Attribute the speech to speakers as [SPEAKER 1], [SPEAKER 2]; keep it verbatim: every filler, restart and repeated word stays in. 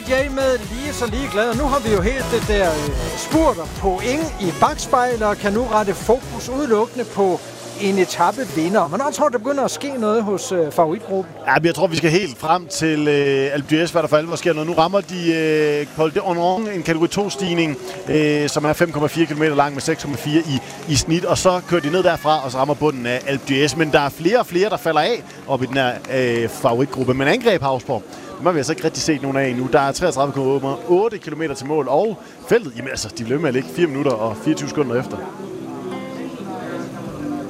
[SPEAKER 1] Jay med lige så ligeglad. Og nu har vi jo helt det der øh, spurt og point i bakspejl, og kan nu rette fokus udelukkende på en etape vinder. Men jeg tror, der begynder at ske noget hos øh, favoritgruppen.
[SPEAKER 2] Ja, men jeg tror, vi skal helt frem til øh, Alpe d'Huez, hvad der for alvor sker noget. Nu rammer de øh, Col d'Ornon, en kategori to-stigning, øh, som er fem komma fire kilometer lang med seks komma fire i, i snit. Og så kører de ned derfra, og så rammer bunden af Alpe d'Huez. Men der er flere og flere, der falder af op i den her øh, favoritgruppe. Men angreb Havsborg, dem har vi altså ikke rigtig set nogen af endnu. Der er treogtredive komma otte kilometer til mål, og feltet, jamen altså, de bliver med at ligge fire minutter og fireogtyve sekunder efter.